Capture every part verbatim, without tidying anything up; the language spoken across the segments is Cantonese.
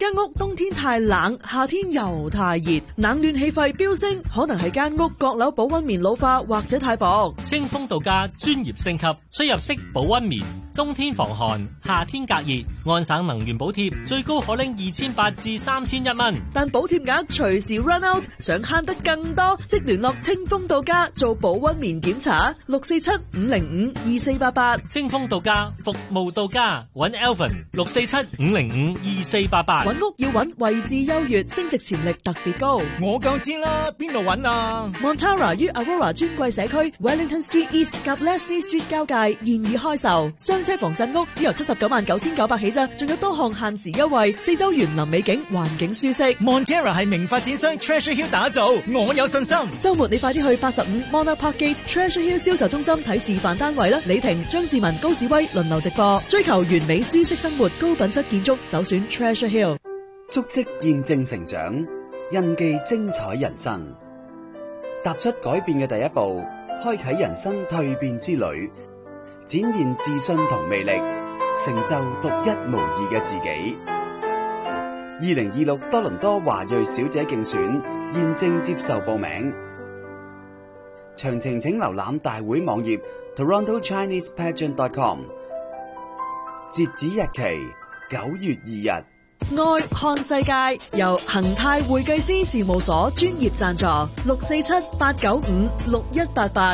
間屋冬天太冷，夏天又太熱，冷暖氣費飆升，可能係間屋閣樓保溫棉老化或者太薄。 清風度假專業升級，出入式保溫棉，冬天防寒，夏天隔熱，安省能源補貼最高可拎二千八至三千一蚊， 但補貼額隨時 run out， 想慳得更多，即聯絡清風度假做保溫棉檢查，六四七五零五二四八八。 清風度假服務到家，揾 Alvin 六四七五零五二四八八。 揾屋要揾位置優越，升值潛力特別高。 我夠知啦，邊度揾啊 Montara 於 Aurora 尊貴社區 Wellington Street East 及 Leslie Street 交界現已開售，雙車房鎮屋只由七十九萬九千九百起咋，仲有多項限時優惠，四周園林美景，環境舒適。 Montara 係名發展商 Treasure Hill 打造，我有信心。 周末你快啲去八十五 Monarch Park Gate Treasure Hill 銷售中心睇示範單位啦！李婷、張志文、高志威輪流直播，追求完美舒適生活，高品質建築，首選 Treasure Hill。 足跡見證成長，印記精彩人生。踏出改變嘅第一步，開啟人生蛻變之旅，展現自信同魅力，成就獨一無二嘅自己。二零二六多倫多華裔小姐競選現正接受報名，詳情請瀏覽大會網頁 toronto chinese pageant dot com。截止日期九月二日。 愛看世界由恒泰會計師事務所專業贊助，六四七八九五六一八八。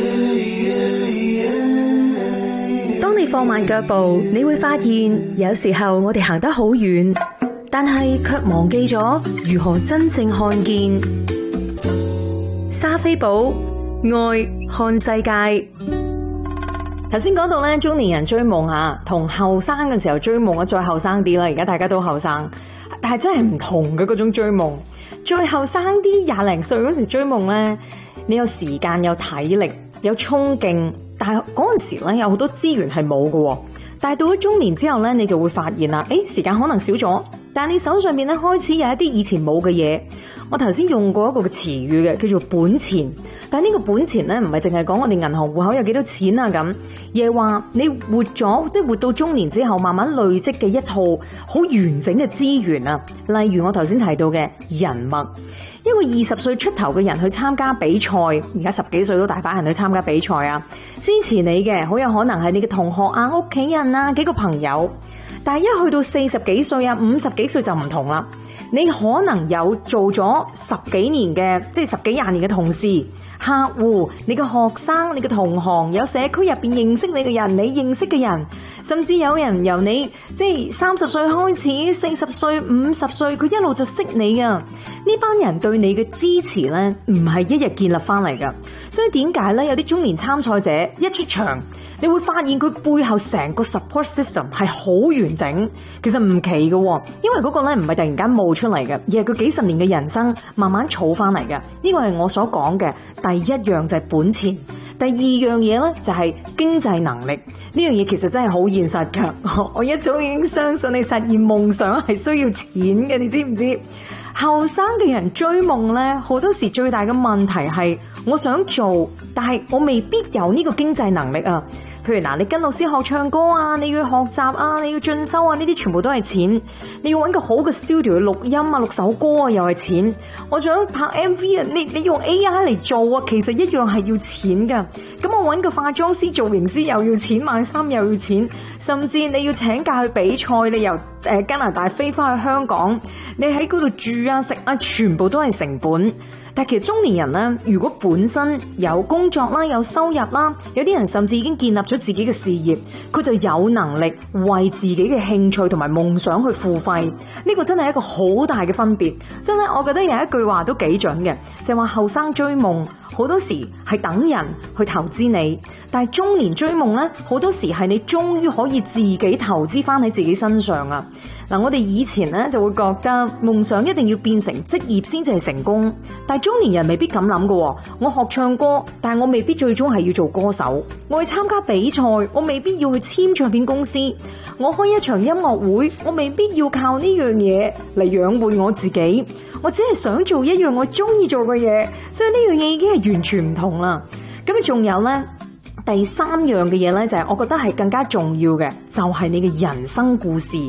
當你放慢腳步，你會發現有時候我哋行得好遠，但係卻忘記咗如何真正看見。莎菲寶愛看世界。頭先講到咧，中年人追夢吓，同後生嘅時候追夢啊，再後生啲啦。而家大家都後生，但係真係唔同嘅嗰種追夢。再後生啲廿零歲嗰時追夢咧，你有時間、有體力、有衝勁，但係嗰陣時咧有好多資源係冇嘅。但係到咗中年之後咧，你就會發現啦，誒，時間可能少咗，但係你手上面咧開始有一啲以前冇嘅嘢。我頭先用過一個嘅詞語嘅，叫做本錢。但係呢個本錢咧，唔係淨係講我哋銀行戶口有幾多錢啊咁，而係話你活咗，即係活到中年之後，慢慢累積嘅一套好完整嘅資源啊。例如我頭先提到嘅人脈，一個二十歲出頭嘅人去參加比賽，而家十幾歲都大把人去參加比賽啊。支持你嘅好有可能係你嘅同學啊、屋企人啊、幾個朋友。但係一去到四十幾歲啊、五十幾歲就唔同啦。你可能有做咗十幾年嘅，即係十幾廿年嘅同事、客戶、你嘅學生、你嘅同行，有社區入邊認識你嘅人，你認識嘅人，甚至有人由你即係三十歲開始，四十歲、五十歲，佢一路就識你噶。呢班人對你嘅支持咧，唔係一日建立翻嚟噶。所以點解咧？有啲中年參賽者一出場，你會發現佢背後成個 support system 係好完整。其實唔奇嘅，因為嗰個咧唔係突然間冒出嚟嘅，而係佢幾十年嘅人生慢慢儲翻嚟嘅。呢個係我所講嘅第一樣就係本錢。第二樣嘢咧就係經濟能力。呢樣嘢其實真係好現實噶。我一早已經相信你實現夢想係需要錢嘅，你知唔知？後生嘅人追夢咧，好多時最大嘅問題係我想做，但係我未必有呢個經濟能力啊。譬如嗱，你跟老師學唱歌啊，你要學習啊，你要進修啊，呢啲全部都係錢。你要搵個好嘅 studio 去錄音啊，錄首歌啊，又係錢。我想拍 M V 啊，你你用 A I 嚟做啊，其實一樣係要錢噶。咁我搵個化妝師、造型師又要錢，買衫又要錢，甚至你要請假去比賽，你由誒加拿大飛翻去香港，你喺嗰度住啊、食啊，全部都係成本。但其實中年人咧，如果本身有工作啦、有收入啦，有啲人甚至已經建立咗自己嘅事業，佢就有能力為自己嘅興趣同埋夢想去付費。呢個真係一個好大嘅分別。所以咧，我覺得有一句話都幾準嘅，就係話後生追夢好多時係等人去投資你，但係中年追夢咧，好多時係你終於可以自己投資翻喺自己身上啊！嗱，我哋以前咧就會覺得夢想一定要變成職業先至係成功，但係中年人未必咁諗㗎。我學唱歌，但係我未必最終係要做歌手。我去參加比賽，我未必要去簽唱片公司。我開一場音樂會，我未必要靠呢樣嘢嚟養活我自己。我只係想做一樣我中意做嘅嘢，所以呢樣嘢已經係完全唔同啦。咁仲有咧，第三樣嘅嘢咧，就係我覺得係更加重要嘅，就係你嘅人生故事。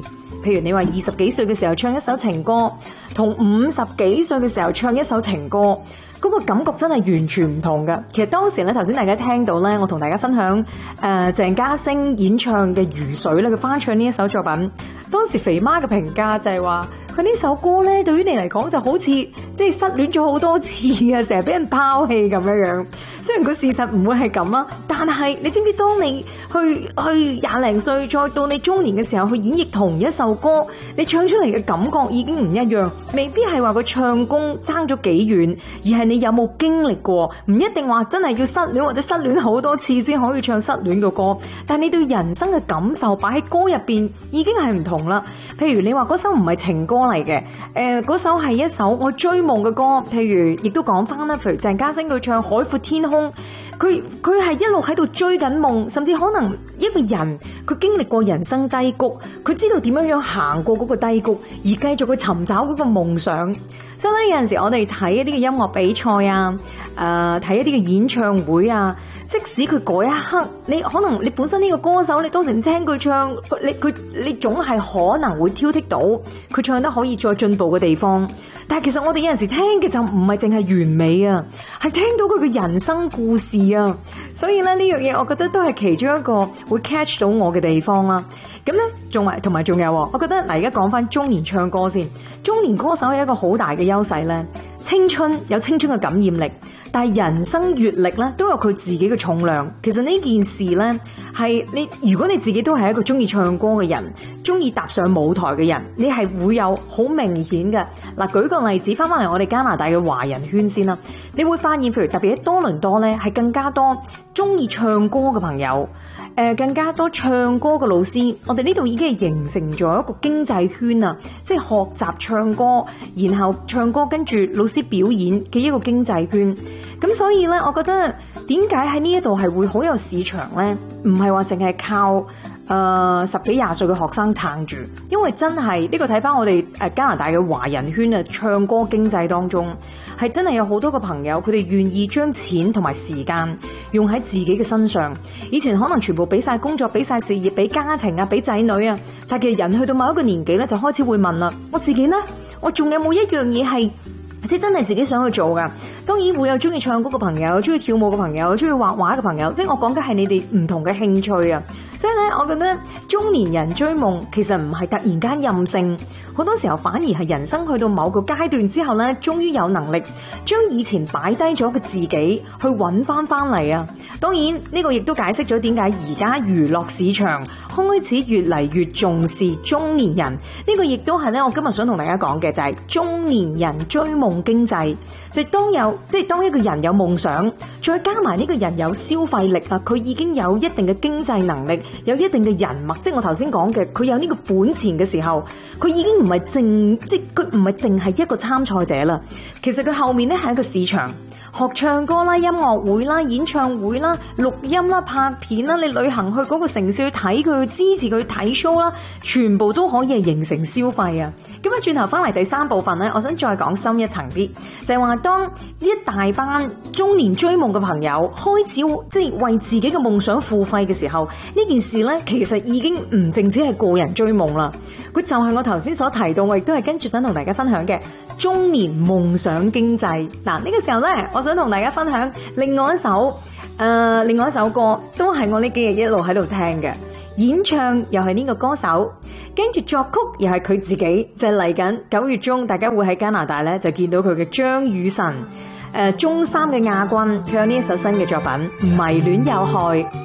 譬如你話二十幾歲嘅時候唱一首情歌，同五十幾歲嘅時候唱一首情歌，嗰個感覺真係完全唔同㗎。其實當時咧，頭先大家聽到咧，我同大家分享誒鄭嘉星演唱嘅《如水》咧，佢翻唱呢一首作品，當時肥媽嘅評價就係話，佢呢首歌咧，對於你嚟講就好似即係失戀咗好多次啊，成日俾人拋棄咁樣樣。雖然個事實唔會係咁啦，但係你知唔知當你去去廿零歲，再到你中年嘅時候去演繹同一首歌，你唱出嚟嘅感覺已經唔一樣，未必係話個唱功爭咗幾遠，而係你有冇經歷過，唔一定話真係要失戀或者失戀好多次先可以唱失戀嘅歌，但係你對人生嘅感受擺喺歌入邊已經係唔同啦。譬如你話嗰首唔係情歌嚟嘅，誒、呃、嗰首係一首我追夢嘅歌，譬如亦都講翻啦，譬如鄭嘉星佢唱《海闊天空》，佢佢係一路喺度追緊夢，甚至可能一個人佢經歷過人生低谷，佢知道點樣樣行過嗰個低谷，而繼續去尋找嗰個夢想。所以咧有陣時我哋睇一啲嘅音樂比賽啊，誒、呃、睇一啲嘅演唱會啊，即使佢嗰一刻，你可能你本身呢個歌手，你當時聽佢唱，你佢你總係可能會挑剔到佢唱得可以再進步嘅地方。但係其實我哋有陣時聽嘅就唔係淨係完美啊，係聽到佢嘅人生故事啊。所以咧呢樣嘢，我覺得都係其中一個會 catch 到我嘅地方啦。咁咧，仲埋同埋仲有，我覺得嗱，而家講翻中年唱歌先，中年歌手有一個好大嘅優勢咧，青春有青春嘅感染力，但係人生閱歷咧都有佢自己嘅重量。其實呢件事咧係你，如果你自己都係一個中意唱歌嘅人，中意踏上舞台嘅人，你係會有好明顯嘅。嗱，舉個例子，翻翻嚟我哋加拿大嘅華人圈先啦，你會發現，譬如特別喺多倫多咧，係更加多中意唱歌嘅朋友。誒、呃，更加多唱歌嘅老師，我哋呢度已經係形成咗一個經濟圈啊，即係學習唱歌，然後唱歌跟住老師表演嘅一個經濟圈。咁所以呢，我覺得點解喺呢一度係會好有市場呢？唔係話淨係靠誒、呃、十幾廿歲嘅學生撐住，因為真係呢、這個睇翻我哋誒加拿大嘅華人圈啊，唱歌經濟當中。係真係有好多個朋友，佢哋願意將錢同埋時間用喺自己嘅身上。以前可能全部俾晒工作，俾晒事業，俾家庭啊，俾仔女啊。但係其實人去到某一個年紀咧，就開始會問啦：我自己呢？我仲有冇一樣嘢係即係真係自己想去做噶？當然會有中意唱歌嘅朋友，中意跳舞嘅朋友，中意畫畫嘅朋友。即係我講嘅係你哋唔同嘅興趣啊。所以咧，我覺得中年人追夢其實唔係突然間任性。好多時候反而係人生去到某個階段之後咧，終於有能力將以前擺低咗嘅自己去揾翻翻嚟啊！當然呢個亦都解釋咗點解而家娛樂市場開始越嚟越重視中年人。呢個亦都係咧，我今日想同大家講嘅就係中年人追夢經濟。就係當有即係當一個人有夢想，再加埋呢個人有消費力啊，佢已經有一定嘅經濟能力，有一定嘅人脈，即係我頭先講嘅，佢有呢個本錢嘅時候，佢已經唔係淨即佢唔係淨係一個參賽者啦。其實佢後面咧係一個市場，學唱歌啦、音樂會啦、演唱會啦、錄音啦、拍片啦，你旅行去嗰個城市去睇佢，去支持佢睇 show 啦，全部都可以係形成消費啊！咁啊，轉頭翻嚟第三部分咧，我想再講深一層啲，就係話當一大班中年追夢嘅朋友開始即係為自己嘅夢想付費嘅時候，呢件事咧其實已經唔淨止係個人追夢啦，佢就係我頭先所提到，我亦都係跟住想同大家分享嘅中年夢想經濟。嗱，呢個時候咧，我想同大家分享另外一首誒、呃，另外一首歌，都係我呢幾日一路喺度聽嘅。演唱又係呢個歌手，跟住作曲又係佢自己，就係嚟緊九月中，大家會喺加拿大咧就見到佢嘅張雨晨，誒、呃、中三嘅亞軍，佢有呢一首新嘅作品《迷戀有害》。